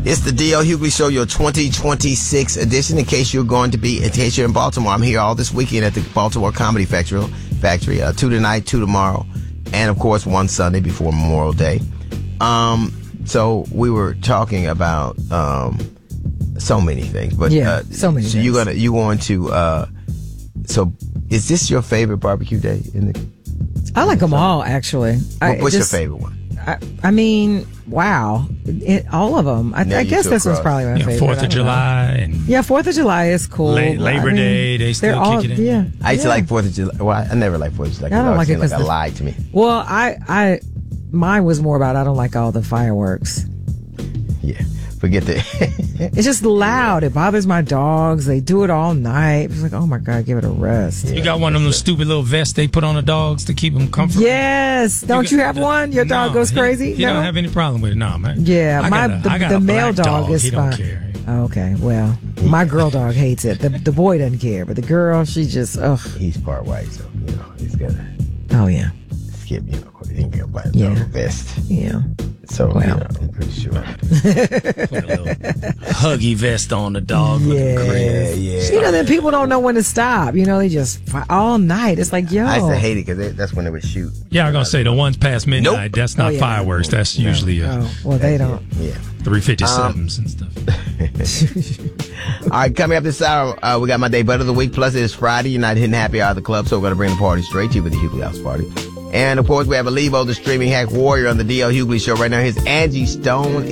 It's the D.L. Hughley Show, your 2026 edition. In case you're in Baltimore, I'm here all this weekend at the Baltimore Comedy Factory. 2 tonight, 2 tomorrow, and of course 1 Sunday before Memorial Day. So we were talking about so many things, but so many. So you going to? So is this your favorite barbecue day in the? I like them all, actually. What's your favorite one? I mean, wow. All of them. I guess this one's probably my favorite. 4th of July. 4th of July is cool. Labor Day, they still kick it in. Yeah. I used to like 4th of July. Well, I never liked 4th of July. I don't like it because a lie to me. Well, mine was more about I don't like all the fireworks. Yeah. Forget that. It's just loud. It bothers my dogs. They do it all night. It's like, oh my God, give it a rest. You got one of those stupid little vests they put on the dogs to keep them comfortable? Yes. Don't you have one? Your dog goes crazy? He don't have any problem with it, no, man. Yeah. The male dog is fine. Don't care. Okay, well, my girl dog hates it. The boy doesn't care, but the girl, she just, ugh. He's part white, so, he's gonna. Oh, yeah. Skip, he ain't gonna buy a vest. Yeah. So, I'm pretty sure. Put a little huggy vest on the dog. Yeah. Then people don't know when to stop. They just all night. It's like, yo. I used to hate it because that's when they would shoot. Yeah, I'm going to say the ones past midnight, that's not fireworks. That's usually they don't. Yeah. 357s and stuff. All right, coming up this hour, we got my day butt of the week. Plus, it is Friday. You're not hitting happy hour of the club, so we're going to bring the party straight to you with the Hughley House Party. And, of course, we have Alivo, the streaming hack warrior on the D.L. Hughley Show right now. His Angie Stone